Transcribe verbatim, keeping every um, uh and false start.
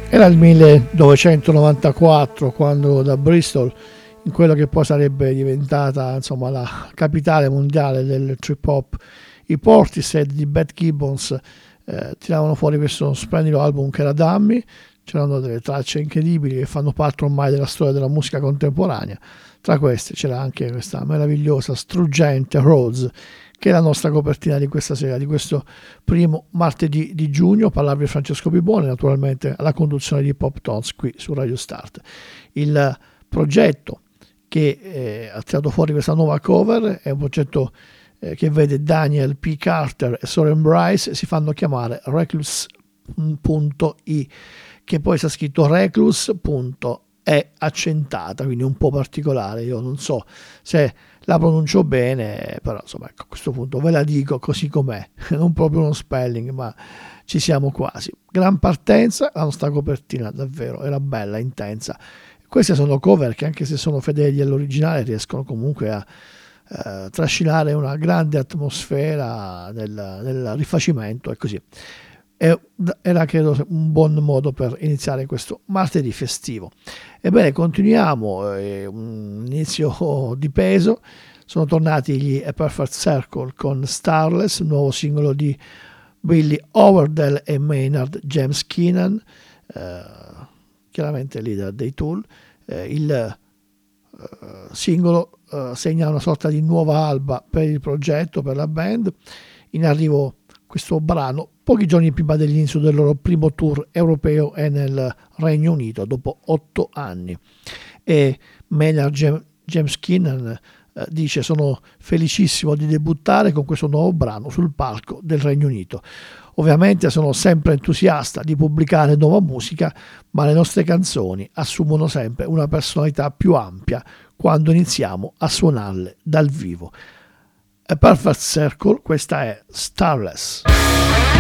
Era il millenovecentonovantaquattro quando da Bristol, in quello che poi sarebbe diventata insomma la capitale mondiale del trip hop, i Portishead di Beth Gibbons eh, tiravano fuori questo splendido album che era Dummy. C'erano delle tracce incredibili che fanno parte ormai della storia della musica contemporanea. Tra queste c'era anche questa meravigliosa, struggente Rose, che è la nostra copertina di questa sera, di questo primo martedì di giugno. Parlarvi di Francesco Pibone, naturalmente alla conduzione di Pop Tones qui su Radio Start. Il progetto che eh, ha tirato fuori questa nuova cover è un progetto eh, che vede Daniel P. Carter e Soren Bryce, si fanno chiamare Recluse punto i, che poi sta scritto Recluse punto è accentata, quindi un po' particolare. Io non so se la pronuncio bene, però insomma ecco, a questo punto ve la dico così com'è, non proprio uno spelling, ma ci siamo quasi. Gran partenza, la nostra copertina davvero era bella, intensa. Queste sono cover che, anche se sono fedeli all'originale, riescono comunque a eh, trascinare una grande atmosfera nel, nel rifacimento e così. Era credo un buon modo per iniziare questo martedì festivo. Ebbene, continuiamo, eh, un inizio di peso. Sono tornati gli A Perfect Circle con Starless, un nuovo singolo di Billy Overdell e Maynard James Keenan, eh, chiaramente leader dei Tool. Eh, il eh, singolo eh, segna una sorta di nuova alba per il progetto, per la band. In arrivo questo brano pochi giorni prima dell'inizio del loro primo tour europeo e nel Regno Unito dopo otto anni. E Maynard James Keenan eh, dice: sono felicissimo di debuttare con questo nuovo brano sul palco del Regno Unito. Ovviamente sono sempre entusiasta di pubblicare nuova musica, ma le nostre canzoni assumono sempre una personalità più ampia quando iniziamo a suonarle dal vivo. A Perfect Circle, questa è Starless.